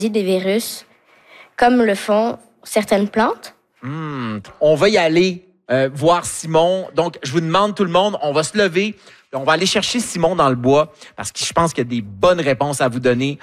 des virus, comme le font certaines plantes. On va y aller voir Simon. Donc, je vous demande, tout le monde, on va se lever. On va aller chercher Simon dans le bois parce que je pense qu'il y a des bonnes réponses à vous donner.